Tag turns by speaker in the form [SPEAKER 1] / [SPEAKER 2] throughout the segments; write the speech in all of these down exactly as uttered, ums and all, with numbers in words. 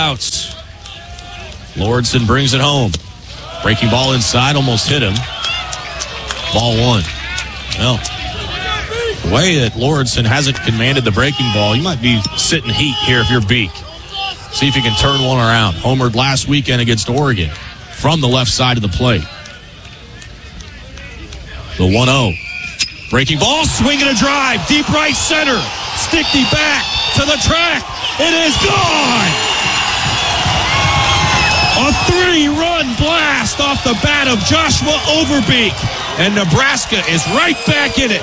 [SPEAKER 1] outs. Lordson brings it home. Breaking ball inside, almost hit him. Ball one. Well, the way that Lordson hasn't commanded the breaking ball, you might be sitting heat here if you're Beak. See if you can turn one around. Homered last weekend against Oregon from the left side of the plate. The one oh. Breaking ball, swing and a drive. Deep right center. Stickney back to the track. It is gone. A three-run blast off the bat of Joshua Overbeek. And Nebraska is right back in it.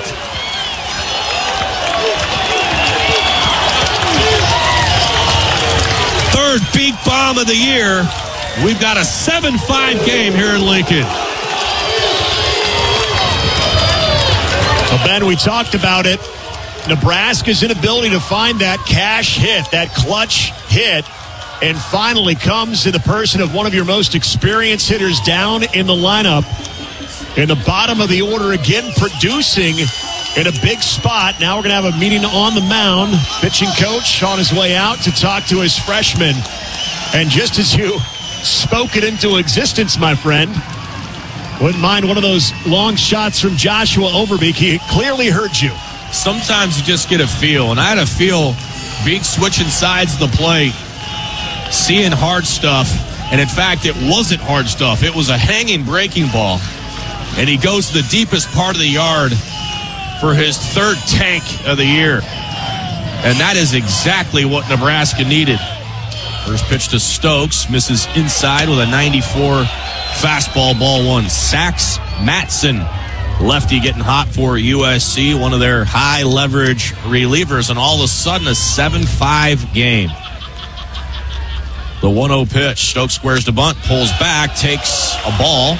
[SPEAKER 1] Third Beak bomb of the year. We've got a seven five game here in Lincoln.
[SPEAKER 2] Well, Ben, we talked about it. Nebraska's inability to find that cash hit, that clutch hit, and finally comes in the person of one of your most experienced hitters down in the lineup. In the bottom of the order again, producing in a big spot. Now we're going to have a meeting on the mound. Pitching coach on his way out to talk to his freshman. And just as you spoke it into existence, my friend, wouldn't mind one of those long shots from Joshua Overbeek. He clearly heard you.
[SPEAKER 1] Sometimes you just get a feel, and I had a feel Beak switching sides of the plate, seeing hard stuff, and in fact, it wasn't hard stuff. It was a hanging breaking ball, and he goes to the deepest part of the yard for his third tank of the year, and that is exactly what Nebraska needed. First pitch to Stokes, misses inside with a ninety-four fastball, ball one. Sax Matson, lefty getting hot for U S C, one of their high leverage relievers, and all of a sudden a seven five game. The one oh pitch, Stokes squares to bunt, pulls back, takes a ball.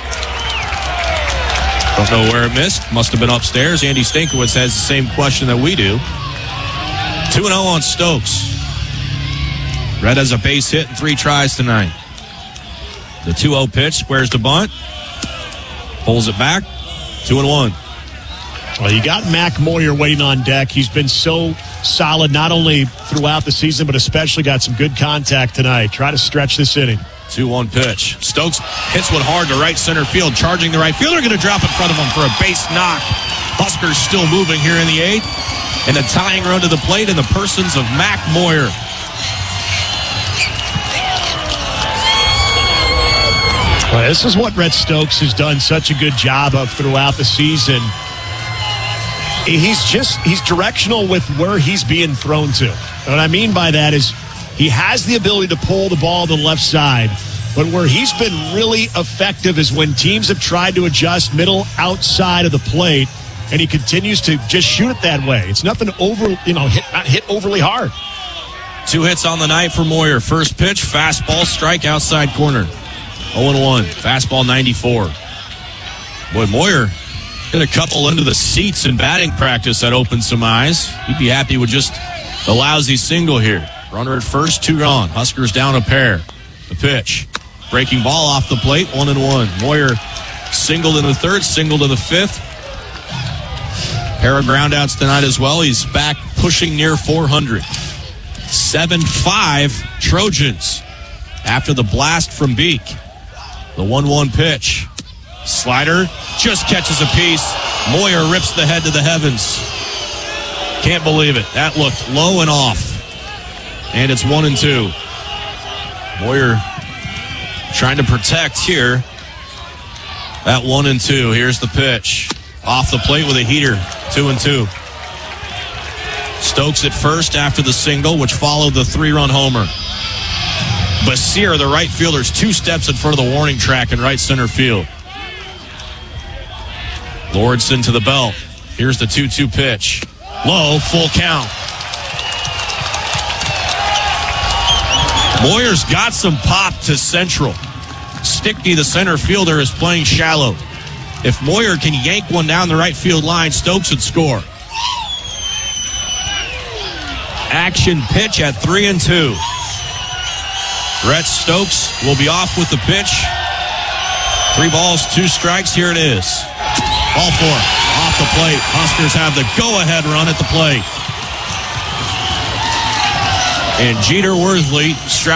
[SPEAKER 1] Don't know where it missed, must have been upstairs. Andy Stankiewicz has the same question that we do. two and oh on Stokes. Red has a base hit and three tries tonight. The two oh pitch, squares to bunt, pulls it back, two and one.
[SPEAKER 2] Well, you got Mac Moyer waiting on deck. He's been so solid, not only throughout the season, but especially got some good contact tonight. Try to stretch this inning.
[SPEAKER 1] two one pitch. Stokes hits one hard to right center field, charging the right fielder, going to drop in front of him for a base knock. Huskers still moving here in the eighth, and a tying run to the plate in the persons of Mac Moyer.
[SPEAKER 2] Well, this is what Rhett Stokes has done such a good job of throughout the season. He's just, he's directional with where he's being thrown to. And what I mean by that is he has the ability to pull the ball to the left side, but where he's been really effective is when teams have tried to adjust middle outside of the plate, and he continues to just shoot it that way. It's nothing over, you know, hit, not hit overly hard.
[SPEAKER 1] Two hits on the night for Moyer. First pitch, fastball, strike outside corner. oh and one, fastball ninety-four. Boy, Moyer hit a couple into the seats in batting practice that opened some eyes. He'd be happy with just a lousy single here. Runner at first, two gone. Huskers down a pair. The pitch. Breaking ball off the plate, one and one. Moyer singled in the third, singled in the fifth. Pair of groundouts tonight as well. He's back pushing near four hundred. seven five Trojans after the blast from Beak. The one one pitch. Slider just catches a piece. Moyer rips the head to the heavens. Can't believe it. That looked low and off. And it's one and two. Moyer trying to protect here. That one and two. Here's the pitch. Off the plate with a heater. Two and two. Stokes at first after the single, which followed the three-run homer. Basir, the right fielder's two steps in front of the warning track in right center field. Lordson to the belt. Here's the two two pitch. Low, full count. Moyer's got some pop to central. Stickney, the center fielder, is playing shallow. If Moyer can yank one down the right field line, Stokes would score. Action pitch at three and two. Rhett Stokes will be off with the pitch. Three balls, two strikes. Here it is. Ball four. Off the plate. Huskers have the go-ahead run at the plate. And Jeter Worthley